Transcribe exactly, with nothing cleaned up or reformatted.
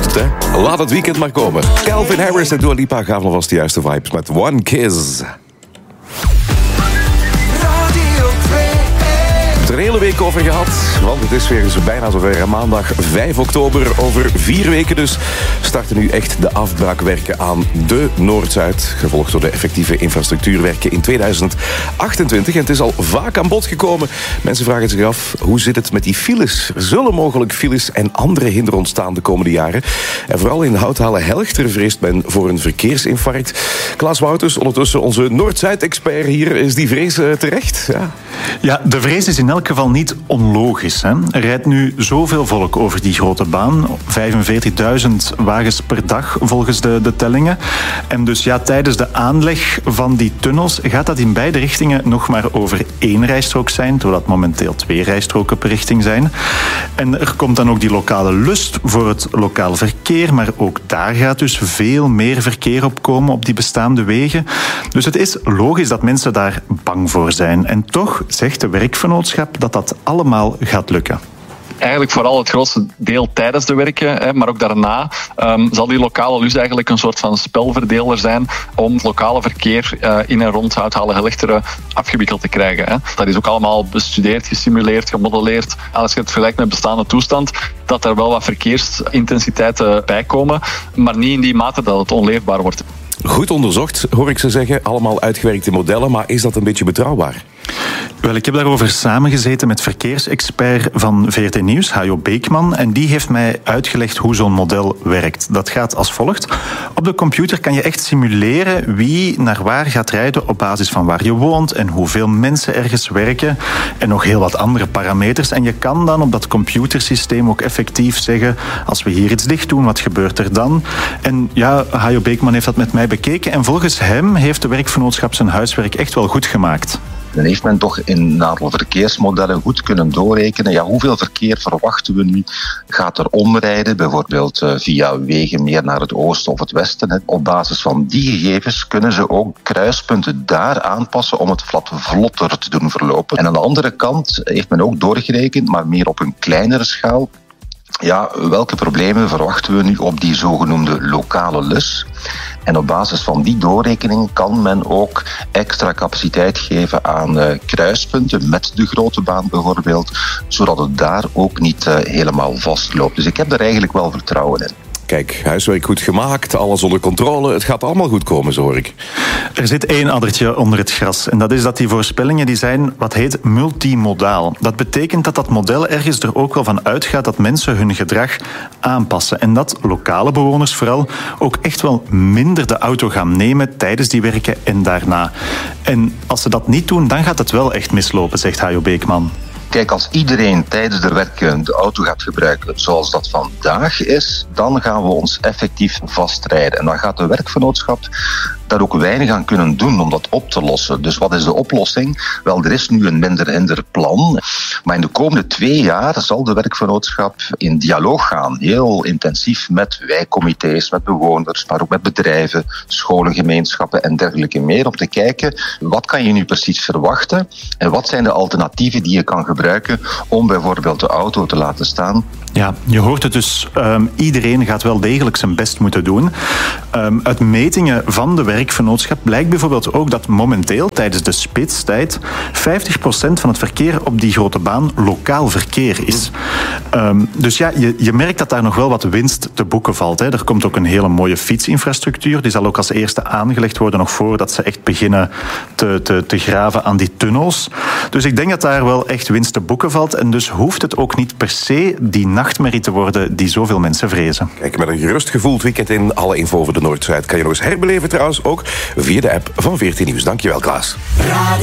Klopt, hè? Laat het weekend maar komen. Calvin Harris en Dua Lipa gaven alvast de juiste vibes met One Kiss. Er een hele week over gehad, want het is weer eens bijna zover. Maandag vijf oktober, over vier weken dus, starten nu echt de afbraakwerken aan de Noord-Zuid, gevolgd door de effectieve infrastructuurwerken in tweeduizend achtentwintig. En het is al vaak aan bod gekomen. Mensen vragen zich af, hoe zit het met die files? Er zullen mogelijk files en andere hinder ontstaan de komende jaren. En vooral in Houthalen-Helchter vreest men voor een verkeersinfarct. Klaas Wouters, ondertussen onze Noord-Zuid-expert hier, is die vrees uh, terecht? Ja. ja, de vrees is in elk geval niet onlogisch. Hè? Er rijdt nu zoveel volk over die grote baan. vijfenveertigduizend wagens per dag volgens de, de tellingen. En dus ja, tijdens de aanleg van die tunnels gaat dat in beide richtingen nog maar over één rijstrook zijn, terwijl dat momenteel twee rijstroken per richting zijn. En er komt dan ook die lokale lust voor het lokaal verkeer, maar ook daar gaat dus veel meer verkeer op komen op die bestaande wegen. Dus het is logisch dat mensen daar bang voor zijn. En toch zegt de werkvernootschap dat dat allemaal gaat lukken. Eigenlijk vooral het grootste deel tijdens de werken, maar ook daarna um, zal die lokale lus eigenlijk een soort van spelverdeler zijn om het lokale verkeer uh, in en rond Houthalen-Helchteren afgewikkeld te krijgen. Hè. Dat is ook allemaal bestudeerd, gesimuleerd, gemodelleerd. Als je het vergelijkt met bestaande toestand, dat er wel wat verkeersintensiteiten bij komen, maar niet in die mate dat het onleefbaar wordt. Goed onderzocht, hoor ik ze zeggen. Allemaal uitgewerkte modellen, maar is dat een beetje betrouwbaar? Wel, ik heb daarover samengezeten met verkeersexpert van V R T Nieuws, Hajo Beekman. En die heeft mij uitgelegd hoe zo'n model werkt. Dat gaat als volgt. Op de computer kan je echt simuleren wie naar waar gaat rijden op basis van waar je woont en hoeveel mensen ergens werken en nog heel wat andere parameters. En je kan dan op dat computersysteem ook effectief zeggen, als we hier iets dicht doen, wat gebeurt er dan? En ja, Hajo Beekman heeft dat met mij bekeken en volgens hem heeft de werkvernootschap zijn huiswerk echt wel goed gemaakt. Dan heeft men toch in een aantal verkeersmodellen goed kunnen doorrekenen. Ja, hoeveel verkeer verwachten we nu gaat er omrijden, bijvoorbeeld uh, via wegen meer naar het oosten of het westen. Hè. Op basis van die gegevens kunnen ze ook kruispunten daar aanpassen om het wat vlotter te doen verlopen. En aan de andere kant heeft men ook doorgerekend, maar meer op een kleinere schaal. Ja, welke problemen verwachten we nu op die zogenoemde lokale lus? En op basis van die doorrekening kan men ook extra capaciteit geven aan uh, kruispunten met de grote baan bijvoorbeeld, zodat het daar ook niet uh, helemaal vastloopt. Dus ik heb er eigenlijk wel vertrouwen in. Kijk, huiswerk goed gemaakt, alles onder controle. Het gaat allemaal goed komen, zo hoor ik. Er zit één addertje onder het gras. En dat is dat die voorspellingen die zijn wat heet multimodaal. Dat betekent dat dat model ergens er ook wel van uitgaat dat mensen hun gedrag aanpassen. En dat lokale bewoners vooral ook echt wel minder de auto gaan nemen tijdens die werken en daarna. En als ze dat niet doen, dan gaat het wel echt mislopen, zegt Hajo Beekman. Kijk, als iedereen tijdens de werken de auto gaat gebruiken zoals dat vandaag is, dan gaan we ons effectief vastrijden. En dan gaat de werkvernootschap daar ook weinig aan kunnen doen om dat op te lossen. Dus wat is de oplossing? Wel, er is nu een minder-hinder plan. Maar in de komende twee jaar zal de werkvernootschap in dialoog gaan. Heel intensief met wijkcomité's, met bewoners, maar ook met bedrijven, scholen, gemeenschappen en dergelijke meer. Om te kijken, wat kan je nu precies verwachten? En wat zijn de alternatieven die je kan gebruiken om bijvoorbeeld de auto te laten staan? Ja, je hoort het dus. Um, iedereen gaat wel degelijk zijn best moeten doen. Um, uit metingen van de werkvernootschap blijkt bijvoorbeeld ook dat momenteel tijdens de spitstijd vijftig procent van het verkeer op die grote baan lokaal verkeer is. Um, dus ja, je, je merkt dat daar nog wel wat winst te boeken valt. Hè. Er komt ook een hele mooie fietsinfrastructuur. Die zal ook als eerste aangelegd worden nog voordat ze echt beginnen te, te, te graven aan die tunnels. Dus ik denk dat daar wel echt winst te boeken valt. En dus hoeft het ook niet per se die nachtmerrie te worden die zoveel mensen vrezen. Kijk, met een gerust gevoeld weekend in. Alle info over de Noord-Zuid kan je nog eens herbeleven trouwens ook via de app van V R T Nieuws. Dankjewel, Klaas.